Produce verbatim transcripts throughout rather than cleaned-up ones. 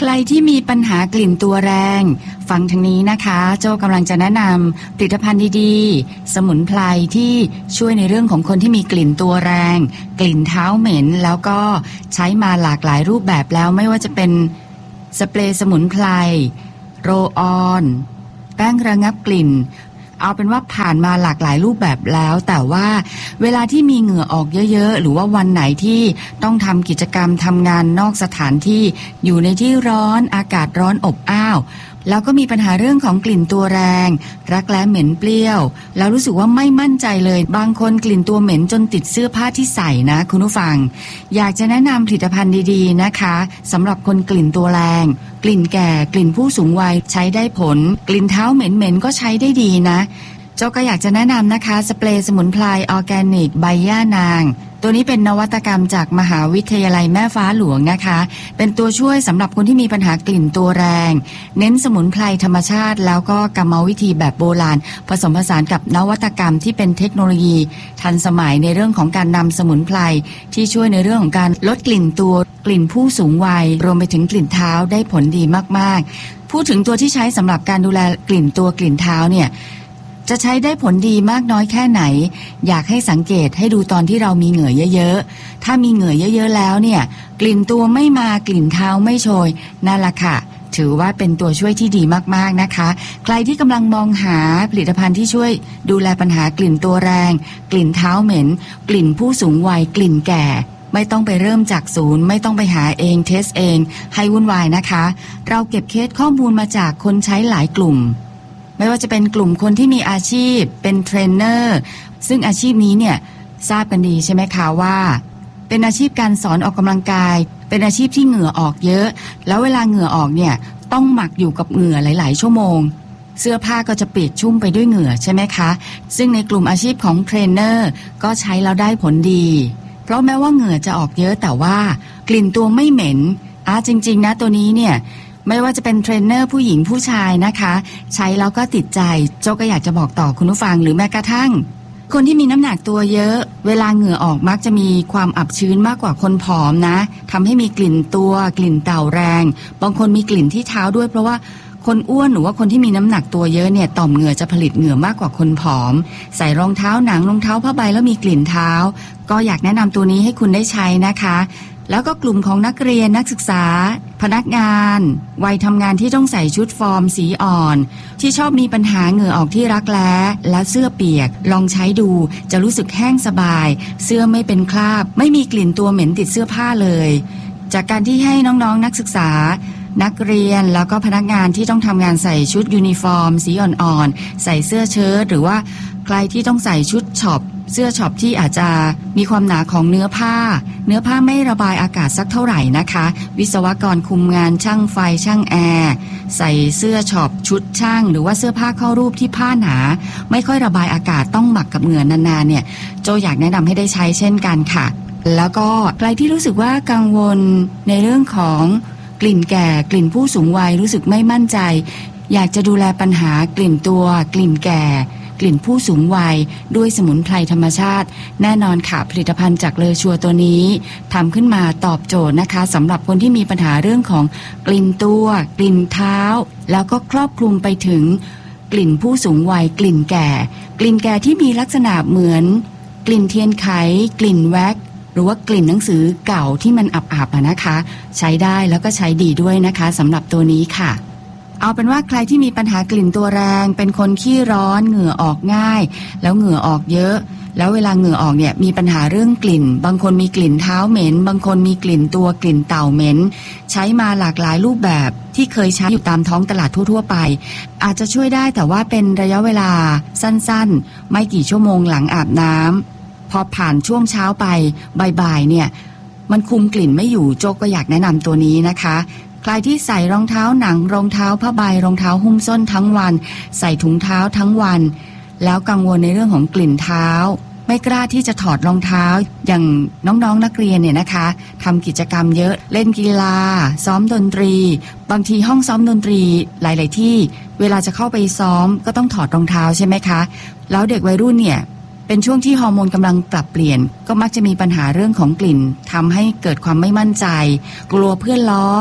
รที่มีปัญหากลิ่นตัวแรงฟังทางนี้นะคะโจกำลังจะแนะนำผลิตภัณฑ์ดีๆสมุนไพรที่ช่วยในเรื่องของคนที่มีกลิ่นตัวแรงกลิ่นเท้าเหม็นแล้วก็ใช้มาหลากหลายรูปแบบแล้วไม่ว่าจะเป็นสเปรย์สมุนไพรโรลออนแป้งระงับกลิ่นเอาเป็นว่าผ่านมาหลากหลายรูปแบบแล้วแต่ว่าเวลาที่มีเหงื่อออกเยอะๆหรือว่าวันไหนที่ต้องทำกิจกรรมทำงานนอกสถานที่อยู่ในที่ร้อนอากาศร้อนอบอ้าวแล้วก็มีปัญหาเรื่องของกลิ่นตัวแรงรักแร้เหม็นเปรี้ยวแล้วรู้สึกว่าไม่มั่นใจเลยบางคนกลิ่นตัวเหม็นจนติดเสื้อผ้าที่ใส่นะคุณผู้ฟังอยากจะแนะนำผลิตภัณฑ์ดีๆนะคะสำหรับคนกลิ่นตัวแรงกลิ่นแก่กลิ่นผู้สูงวัยใช้ได้ผลกลิ่นเท้าเหม็นๆก็ใช้ได้ดีนะเจ้าก็อยากจะแนะนำนะคะสเปรย์สมุนไพรออร์แกนิกใบย่านางตัวนี้เป็นนวัตกรรมจากมหาวิทยาลัยแม่ฟ้าหลวงนะคะเป็นตัวช่วยสำหรับคนที่มีปัญหากลิ่นตัวแรงเน้นสมุนไพรธรรมชาติแล้วก็กรรมวิธีแบบโบราณผสมผสานกับนวัตกรรมที่เป็นเทคโนโลยีทันสมัยในเรื่องของการนำสมุนไพรที่ช่วยในเรื่องของการลดกลิ่นตัวกลิ่นผู้สูงวัยรวมไปถึงกลิ่นเท้าได้ผลดีมากๆพูดถึงตัวที่ใช้สำหรับการดูแลกลิ่นตัวกลิ่นเท้าเนี่ยจะใช้ได้ผลดีมากน้อยแค่ไหนอยากให้สังเกตให้ดูตอนที่เรามีเหงื่อเยอะๆถ้ามีเหงื่อเยอะๆแล้วเนี่ยกลิ่นตัวไม่มากลิ่นเท้าไม่โชยนั่นแหละค่ะถือว่าเป็นตัวช่วยที่ดีมากๆนะคะใครที่กำลังมองหาผลิตภัณฑ์ที่ช่วยดูแลปัญหากลิ่นตัวแรงกลิ่นเท้าเหม็นกลิ่นผู้สูงวัยกลิ่นแก่ไม่ต้องไปเริ่มจากศูนย์ไม่ต้องไปหาเองเทสเองให้วุ่นวายนะคะเราเก็บเคสข้อมูลมาจากคนใช้หลายกลุ่มไม่ว่าจะเป็นกลุ่มคนที่มีอาชีพเป็นเทรนเนอร์ซึ่งอาชีพนี้เนี่ยทราบกันดีใช่ไหมคะว่าเป็นอาชีพการสอนออกกำลังกายเป็นอาชีพที่เหงื่อออกเยอะแล้วเวลาเหงื่อออกเนี่ยต้องหมักอยู่กับเหงื่อหลายๆชั่วโมงเสื้อผ้าก็จะเปียกชุ่มไปด้วยเหงื่อใช่ไหมคะซึ่งในกลุ่มอาชีพของเทรนเนอร์ก็ใช้แล้วได้ผลดีเพราะแม้ว่าเหงื่อจะออกเยอะแต่ว่ากลิ่นตัวไม่เหม็นอ่ะจริงๆนะตัวนี้เนี่ยไม่ว่าจะเป็นเทรนเนอร์ผู้หญิงผู้ชายนะคะใช้แล้วก็ติดใจโจ้ก็อยากจะบอกต่อคุณผู้ฟังหรือแม้กระทั่งคนที่มีน้ำหนักตัวเยอะเวลาเหงื่อออกมักจะมีความอับชื้นมากกว่าคนผอมนะทำให้มีกลิ่นตัวกลิ่นเต่าแรงบางคนมีกลิ่นที่เท้าด้วยเพราะว่าคนอ้วนหรือว่าคนที่มีน้ำหนักตัวเยอะเนี่ยต่อมเหงื่อจะผลิตเหงื่อมากกว่าคนผอมใส่รองเท้าหนังรองเท้าผ้าใบแล้วมีกลิ่นเท้าก็อยากแนะนำตัวนี้ให้คุณได้ใช้นะคะแล้วก็กลุ่มของนักเรียนนักศึกษาพนักงานวัยทำงานที่ต้องใส่ชุดฟอร์มสีอ่อนที่ชอบมีปัญหาเหงื่อออกที่รักแร้แล้วเสื้อเปียกลองใช้ดูจะรู้สึกแห้งสบายเสื้อไม่เป็นคราบไม่มีกลิ่นตัวเหม็นติดเสื้อผ้าเลยจากการที่ให้น้องๆนักศึกษานักเรียนแล้วก็พนักงานที่ต้องทำงานใส่ชุดยูนิฟอร์มสีอ่อนๆใส่เสื้อเชิ้ตหรือว่าใครที่ต้องใส่ชุดช็อปเสื้อช็อปที่อาจจะมีความหนาของเนื้อผ้าเนื้อผ้าไม่ระบายอากาศสักเท่าไหร่นะคะวิศวกรคุมงานช่างไฟช่างแอร์ใส่เสื้อช็อปชุดช่างหรือว่าเสื้อผ้าเข้ารูปที่ผ้าหนาไม่ค่อยระบายอากาศต้องหมักกับเหงื่อนานๆเนี่ยโจอยากแนะนำให้ได้ใช้เช่นกันค่ะแล้วก็ใครที่รู้สึกว่ากังวลในเรื่องของกลิ่นแก่กลิ่นผู้สูงวัยรู้สึกไม่มั่นใจอยากจะดูแลปัญหากลิ่นตัวกลิ่นแก่กลิ่นผู้สูงวัยด้วยสมุนไพรธรรมชาติแน่นอนค่ะผลิตภัณฑ์จากเลอชัวตัวนี้ทำขึ้นมาตอบโจทย์นะคะสำหรับคนที่มีปัญหาเรื่องของกลิ่นตัวกลิ่นเท้าแล้วก็ครอบคลุมไปถึงกลิ่นผู้สูงวัยกลิ่นแก่กลิ่นแก่ที่มีลักษณะเหมือนกลิ่นเทียนไขกลิ่นแว็กหรือว่ากลิ่นหนังสือเก่าที่มันอับๆนะคะใช้ได้แล้วก็ใช้ดีด้วยนะคะสำหรับตัวนี้ค่ะเอาเป็นว่าใครที่มีปัญหากลิ่นตัวแรงเป็นคนขี้ร้อนเหงื่อออกง่ายแล้วเหงื่อออกเยอะแล้วเวลาเหงื่อออกเนี่ยมีปัญหาเรื่องกลิ่นบางคนมีกลิ่นเท้าเหม็นบางคนมีกลิ่นตัวกลิ่นเต่าเหม็นใช้มาหลากหลายรูปแบบที่เคยใช้อยู่ตามท้องตลาดทั่วๆไปอาจจะช่วยได้แต่ว่าเป็นระยะเวลาสั้นๆไม่กี่ชั่วโมงหลังอาบน้ำพอผ่านช่วงเช้าไปบ่ายๆเนี่ยมันคุมกลิ่นไม่อยู่โจก็อยากแนะนำตัวนี้นะคะใครที่ใส่รองเท้าหนังรองเท้าผ้าใบรองเท้าหุ้มส้นทั้งวันใส่ถุงเท้าทั้งวันแล้วกังวลในเรื่องของกลิ่นเท้าไม่กล้าที่จะถอดรองเท้าอย่างน้องๆ น, นักเรียนเนี่ยนะคะทำกิจกรรมเยอะเล่นกีฬาซ้อมดนตรีบางทีห้องซ้อมดนตรีหลายๆที่เวลาจะเข้าไปซ้อมก็ต้องถอดรองเท้าใช่ไหมคะแล้วเด็กวัยรุ่นเนี่ยเป็นช่วงที่ฮอร์โมนกำลังปรับเปลี่ยนก็มักจะมีปัญหาเรื่องของกลิ่นทำให้เกิดความไม่มั่นใจกลัวเพื่อนล้อ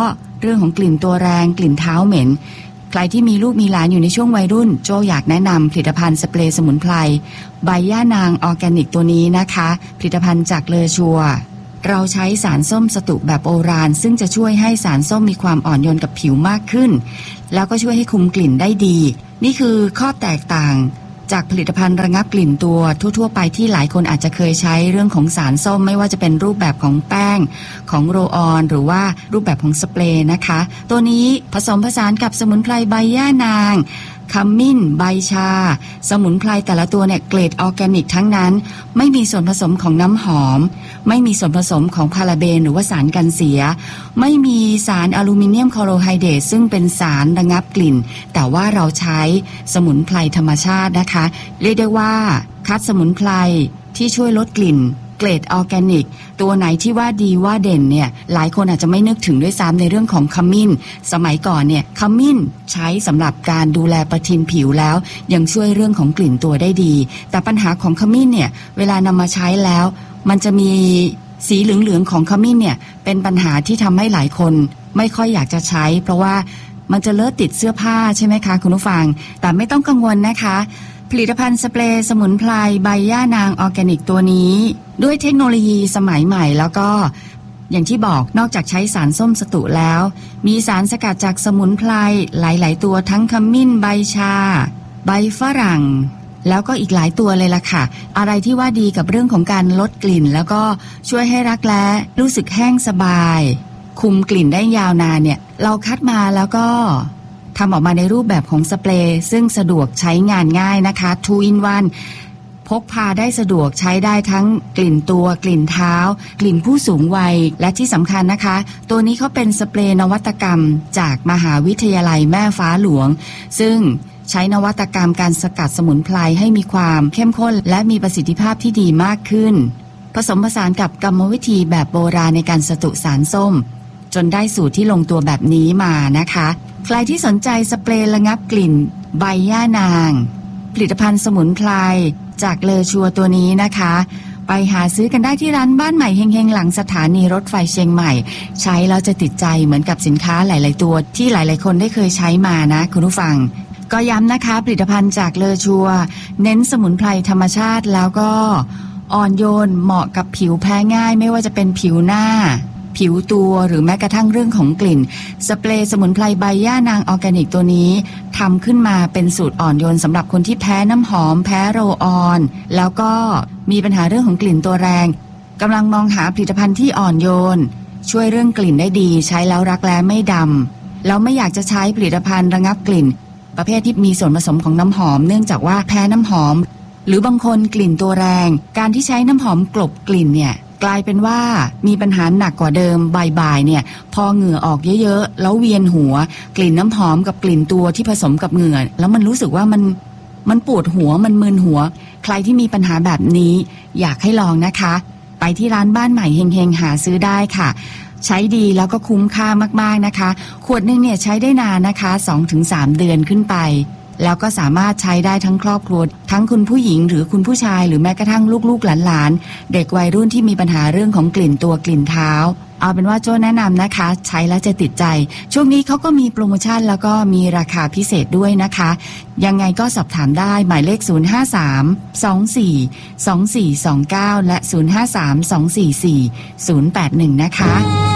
เรื่องของกลิ่นตัวแรงกลิ่นเท้าเหม็นใครที่มีลูกมีหลานอยู่ในช่วงวัยรุ่นโจอยากแนะนำผลิตภัณฑ์สเปรย์สมุนไพรใบย่านางออร์แกนิกตัวนี้นะคะผลิตภัณฑ์จากเลอชัวเราใช้สารส้มสตุแบบโบราณซึ่งจะช่วยให้สารส้มมีความอ่อนโยนกับผิวมากขึ้นแล้วก็ช่วยให้คุมกลิ่นได้ดีนี่คือข้อแตกต่างจากผลิตภัณฑ์ระงับกลิ่นตัวทั่วๆไปที่หลายคนอาจจะเคยใช้เรื่องของสารส้มไม่ว่าจะเป็นรูปแบบของแป้งของโรลออนหรือว่ารูปแบบของสเปรย์นะคะตัวนี้ผสมผสานกับสมุนไพรใบย่านางขมิ้นใบชาสมุนไพรแต่ละตัวเนี่ยเกรดออร์แกนิกทั้งนั้นไม่มีส่วนผสมของน้ำหอมไม่มีส่วนผสมของพาราเบนหรือว่าสารกันเสียไม่มีสารอลูมิเนียมคลอโรไฮเดรตซึ่งเป็นสารระงับกลิ่นแต่ว่าเราใช้สมุนไพรธรรมชาตินะคะเรียกได้ว่าคัดสมุนไพรที่ช่วยลดกลิ่นเกรดออร์แกนิกตัวไหนที่ว่าดีว่าเด่นเนี่ยหลายคนอาจจะไม่นึกถึงด้วยซ้ำในเรื่องของขมิ้นสมัยก่อนเนี่ยขมิ้นใช้สำหรับการดูแลประทินผิวแล้วยังช่วยเรื่องของกลิ่นตัวได้ดีแต่ปัญหาของขมิ้นเนี่ยเวลานำมาใช้แล้วมันจะมีสีเหลืองๆของขมิ้นเนี่ยเป็นปัญหาที่ทำให้หลายคนไม่ค่อยอยากจะใช้เพราะว่ามันจะเลอะติดเสื้อผ้าใช่ไหมคะคุณผู้ฟังแต่ไม่ต้องกังวลนะคะผลิตภัณฑ์สเปรย์สมุนไพรใบย่านางออร์แกนิกตัวนี้ด้วยเทคโนโลยีสมัยใหม่แล้วก็อย่างที่บอกนอกจากใช้สารส้มสตุแล้วมีสารสกัดจากสมุนไพรหลายๆตัวทั้งขมิ้นใบชาใบฝรั่งแล้วก็อีกหลายตัวเลยล่ะค่ะอะไรที่ว่าดีกับเรื่องของการลดกลิ่นแล้วก็ช่วยให้รักแร้รู้สึกแห้งสบายคุมกลิ่นได้ยาวนานเนี่ยเราคัดมาแล้วก็ทำออกมาในรูปแบบของสเปรย์ซึ่งสะดวกใช้งานง่ายนะคะ ทู อิน วัน พกพาได้สะดวกใช้ได้ทั้งกลิ่นตัวกลิ่นเท้ากลิ่นผู้สูงวัยและที่สำคัญนะคะตัวนี้เขาเป็นสเปรย์นวัตกรรมจากมหาวิทยาลัยแม่ฟ้าหลวงซึ่งใช้นวัตกรรมการสกัดสมุนไพรให้มีความเข้มข้นและมีประสิทธิภาพที่ดีมากขึ้นผสมผสานกับกรรมวิธีแบบโบราณในการสตุสารส้มจนได้สูตรที่ลงตัวแบบนี้มานะคะใครที่สนใจสเปรย์ระงับกลิ่นใบย่านางผลิตภัณฑ์สมุนไพรจากเลอชัวตัวนี้นะคะไปหาซื้อกันได้ที่ร้านบ้านใหม่เฮงๆหลังสถานีรถไฟเชียงใหม่ใช้แล้วจะติดใจเหมือนกับสินค้าหลายๆตัวที่หลายๆคนได้เคยใช้มานะคุณผู้ฟังก็ย้ำนะคะผลิตภัณฑ์จากเลอชัวเน้นสมุนไพรธรรมชาติแล้วก็อ่อนโยนเหมาะกับผิวแพ้ง่ายไม่ว่าจะเป็นผิวหน้าผิวตัวหรือแม้กระทั่งเรื่องของกลิ่นสเปรย์สมุนไพรใบย่านางออร์แกนิกตัวนี้ทำขึ้นมาเป็นสูตรอ่อนโยนสำหรับคนที่แพ้น้ำหอมแพ้โรลออนแล้วก็มีปัญหาเรื่องของกลิ่นตัวแรงกำลังมองหาผลิตภัณฑ์ที่อ่อนโยนช่วยเรื่องกลิ่นได้ดีใช้แล้วรักแร้ไม่ดำแล้วไม่อยากจะใช้ผลิตภัณฑ์ระงับกลิ่นประเภทที่มีส่วนผสมของน้ำหอมเนื่องจากว่าแพ้น้ำหอมหรือบางคนกลิ่นตัวแรงการที่ใช้น้ำหอมกลบกลิ่นเนี่ยกลายเป็นว่ามีปัญหาหนักกว่าเดิมบ่ายๆเนี่ยพอเหงื่อออกเยอะๆแล้วเวียนหัวกลิ่นน้ำหอมกับกลิ่นตัวที่ผสมกับเหงื่อแล้วมันรู้สึกว่ามันมันปวดหัวมันมึนหัวใครที่มีปัญหาแบบนี้อยากให้ลองนะคะไปที่ร้านบ้านใหม่เฮงๆหาซื้อได้ค่ะใช้ดีแล้วก็คุ้มค่ามากๆนะคะขวดนึงเนี่ยใช้ได้นานนะคะ สองถึงสาม เดือนขึ้นไปแล้วก็สามารถใช้ได้ทั้งครอบครัวทั้งคุณผู้หญิงหรือคุณผู้ชายหรือแม้กระทั่งลูกๆหลานๆเด็กวัยรุ่นที่มีปัญหาเรื่องของกลิ่นตัวกลิ่นเท้าเอาเป็นว่าโจ้แนะนำนะคะใช้แล้วจะติดใจช่วงนี้เขาก็มีโปรโมชั่นแล้วก็มีราคาพิเศษด้วยนะคะยังไงก็สอบถามได้หมายเลขศูนย์ ห้า สาม สอง สี่ สอง สี่ สอง เก้าและศูนย์ ห้า สาม สอง สี่ สี่ ศูนย์ แปด หนึ่งนะคะ